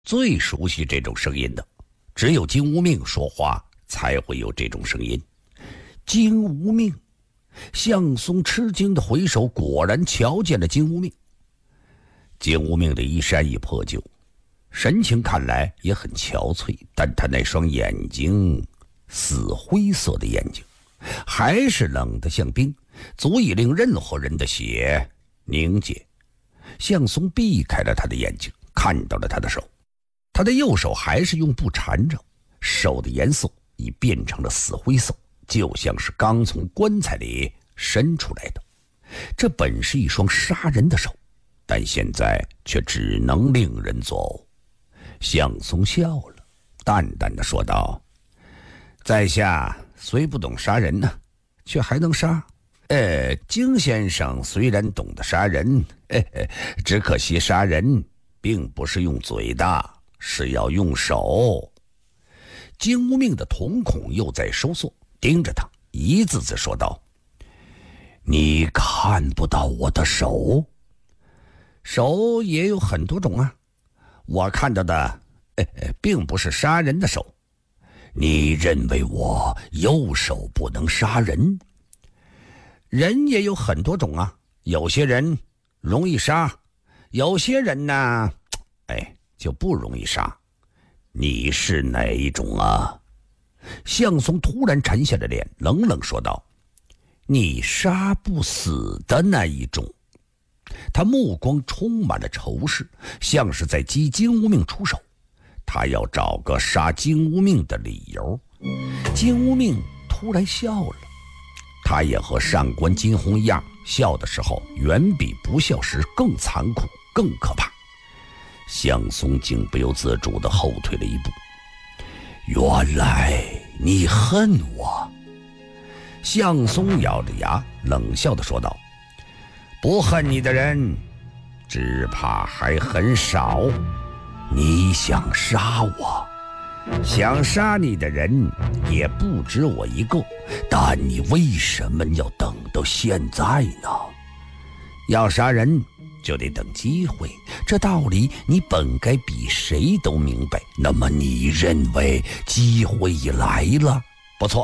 最熟悉这种声音的，只有金无命说话才会有这种声音。金无命，向松吃惊的回首，果然瞧见了金无命。金无命的衣衫已破旧，神情看来也很憔悴，但他那双眼睛，死灰色的眼睛，还是冷得像冰，足以令任何人的血凝结。向松避开了他的眼睛，看到了他的手，他的右手还是用布缠着，手的颜色已变成了死灰色，就像是刚从棺材里伸出来的。这本是一双杀人的手，但现在却只能令人作呕。向松笑了，淡淡的说道：在下虽不懂杀人呢，却还能杀。金先生虽然懂得杀人，只可惜杀人并不是用嘴的，是要用手。金无命的瞳孔又在收缩，盯着他，一字字说道：你看不到我的手？手也有很多种啊，我看到的并不是杀人的手。你认为我右手不能杀人？人也有很多种啊，有些人容易杀，有些人呢，就不容易杀。你是哪一种啊？向松突然沉下了脸，冷冷说道：你杀不死的那一种。他目光充满了仇视，像是在激金无命出手，他要找个杀金无命的理由。金无命突然笑了，他也和上官金鸿一样，笑的时候远比不笑时更残酷更可怕。向松竟不由自主地后退了一步。原来你恨我？向松咬着牙冷笑地说道：不恨你的人只怕还很少。你想杀我？想杀你的人也不止我一个，但你为什么要等到现在呢？要杀人就得等机会，这道理你本该比谁都明白。那么你认为机会已来了？不错。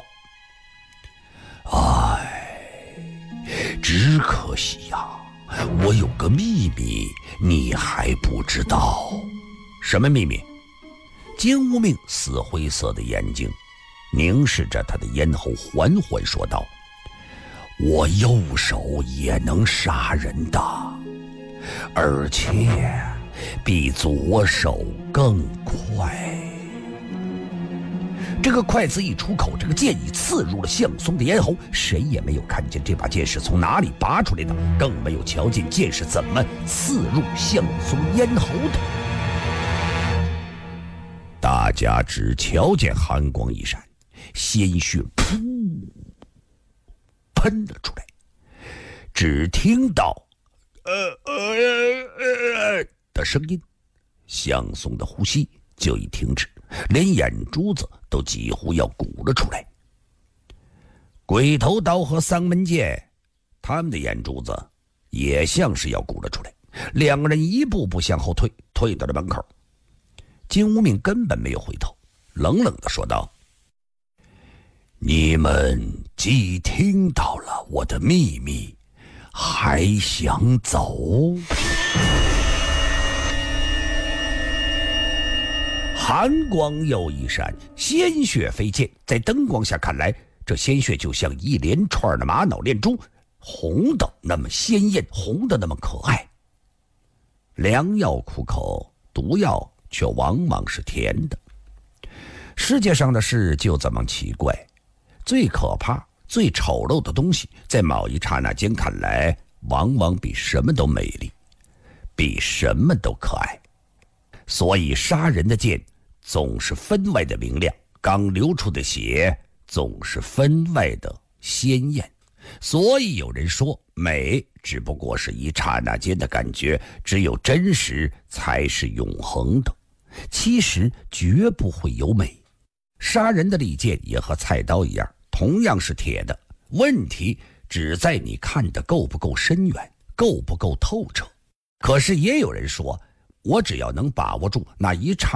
只可惜呀，我有个秘密你还不知道。什么秘密？金无命死灰色的眼睛凝视着他的咽喉，缓缓说道：我右手也能杀人的，而且比左手更快。这个快字一出口，这个剑已刺入了向松的咽喉，谁也没有看见这把剑是从哪里拔出来的，更没有瞧见剑是怎么刺入向松咽喉的。大家只瞧见寒光一闪，鲜血噗喷了出来，只听到的声音，向松的呼吸就已停止，连眼珠子都几乎要鼓了出来。鬼头刀和丧门剑，他们的眼珠子也像是要鼓了出来，两个人一步步向后退，退到了门口。金无命根本没有回头，冷冷地说道：你们既听到了我的秘密，还想走？寒光又一闪，鲜血飞溅，在灯光下看来，这鲜血就像一连串的玛瑙炼珠，红的那么鲜艳，红的那么可爱。良药苦口，毒药却往往是甜的。世界上的事就这么奇怪，最可怕最丑陋的东西，在某一刹那间看来，往往比什么都美丽，比什么都可爱。所以杀人的剑总是分外的明亮，刚流出的血总是分外的鲜艳。所以有人说，美只不过是一刹那间的感觉，只有真实才是永恒的。其实绝不会有美。杀人的利剑也和菜刀一样，同样是铁的，问题只在你看得够不够深远，够不够透彻。可是也有人说， 我只要能把握住那一刹